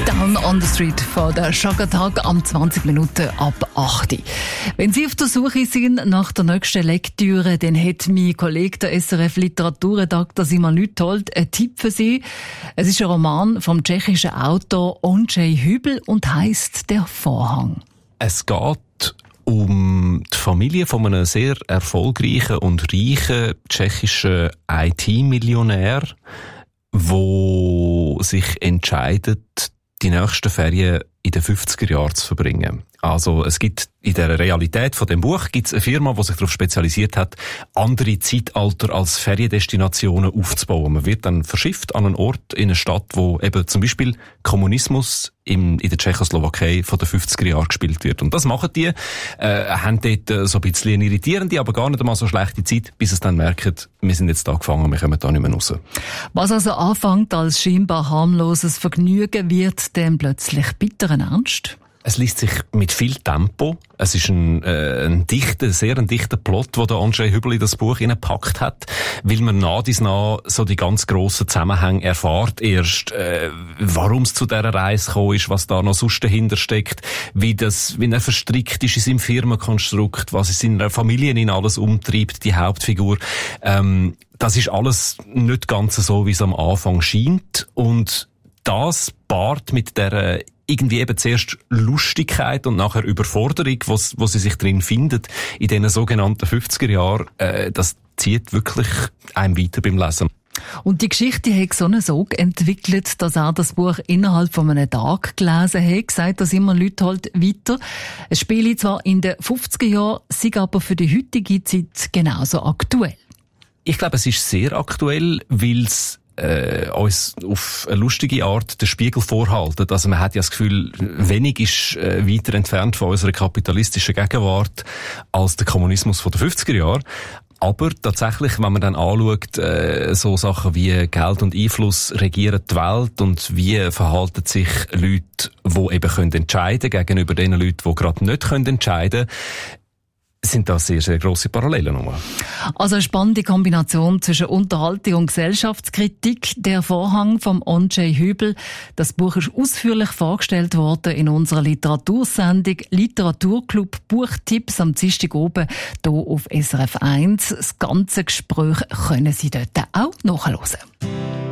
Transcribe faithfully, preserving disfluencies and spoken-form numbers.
Down on the Street von der Chaka-Tag am zwanzig Minuten ab acht. Wenn Sie auf der Suche sind nach der nächsten Lektüre, dann hat mein Kollege, der S R F Literaturredakteur Simon Lüthold, einen Tipp für Sie. Es ist ein Roman vom tschechischen Autor Ondřej Hübl und heisst «Der Vorhang». Es geht um die Familie von einem sehr erfolgreichen und reichen tschechischen I T-Millionär, wo sich entscheidet, die nächsten Ferien in den fünfziger Jahren zu verbringen. Also es gibt in der Realität von dem Buch gibt's eine Firma, die sich darauf spezialisiert hat, andere Zeitalter als Feriendestinationen aufzubauen. Man wird dann verschifft an einen Ort in eine Stadt, wo eben zum Beispiel Kommunismus im, in der Tschechoslowakei von den fünfziger Jahren gespielt wird. Und das machen die, äh, haben dort äh, so ein bisschen eine irritierende, aber gar nicht einmal so schlechte Zeit, bis sie dann merken, wir sind jetzt da gefangen, wir kommen da nicht mehr raus. Was also anfängt als scheinbar harmloses Vergnügen, wird dann plötzlich bitteren Ernst? Es liest sich mit viel Tempo. Es ist ein, äh, ein dichter, sehr ein dichter Plot, den der Ondřej Hübl in das Buch hineingepackt hat, weil man nach dies nach so die ganz grossen Zusammenhänge erfahrt erst, äh, warum es zu dieser Reise gekommen ist, was da noch sonst dahinter steckt, wie das, wie er verstrickt ist in seinem Firmenkonstrukt, was es in seiner Familie in alles umtreibt, die Hauptfigur. Ähm, das ist alles nicht ganz so, wie es am Anfang scheint, und das paart mit der irgendwie eben zuerst Lustigkeit und nachher Überforderung, wo, wo sie sich drin findet, in diesen sogenannten fünfziger Jahren, äh, das zieht wirklich einem weiter beim Lesen. Und die Geschichte hat so einen Sog entwickelt, dass er das Buch innerhalb von einem Tag gelesen hat, sagt das immer Lüthold weiter. Es spielt zwar in den fünfziger Jahren, sei aber für die heutige Zeit genauso aktuell. Ich glaube, es ist sehr aktuell, weil es Äh, uns auf eine lustige Art den Spiegel vorhalten. Also man hat ja das Gefühl, wenig ist äh, weiter entfernt von unserer kapitalistischen Gegenwart als der Kommunismus von den fünfziger Jahren. Aber tatsächlich, wenn man dann anschaut, äh, so Sachen wie Geld und Einfluss regieren die Welt und wie verhalten sich Leute, die eben können entscheiden gegenüber den Leuten, die gerade nicht können entscheiden, sind da sehr, sehr grosse Parallelen. Also eine spannende Kombination zwischen Unterhaltung und Gesellschaftskritik. Der Vorhang vom Ondřej Hübl. Das Buch ist ausführlich vorgestellt worden in unserer Literatursendung Literaturclub Buchtipps am Dienstag oben hier auf S R F eins. Das ganze Gespräch können Sie dort auch nachhören.